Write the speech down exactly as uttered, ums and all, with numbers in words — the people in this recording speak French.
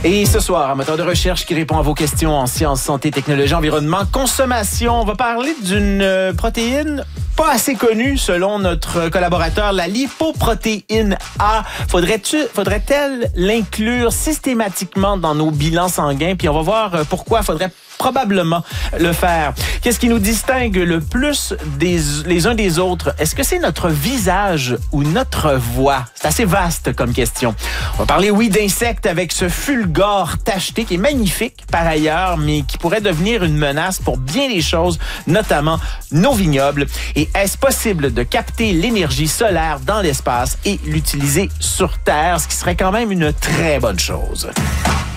Et ce soir, un moteur de recherche qui répond à vos questions en sciences, santé, technologie, environnement, consommation. On va parler d'une euh, protéine pas assez connue selon notre collaborateur, la lipoprotéine A. Faudrait-tu, faudrait-elle l'inclure systématiquement dans nos bilans sanguins? Puis on va voir euh, pourquoi faudrait probablement le faire. Qu'est-ce qui nous distingue le plus des, les uns des autres? Est-ce que c'est notre visage ou notre voix? C'est assez vaste comme question. On va parler, oui, d'insectes avec ce fulgore tacheté qui est magnifique par ailleurs, mais qui pourrait devenir une menace pour bien des choses, notamment nos vignobles. Et est-ce possible de capter l'énergie solaire dans l'espace et l'utiliser sur Terre, ce qui serait quand même une très bonne chose?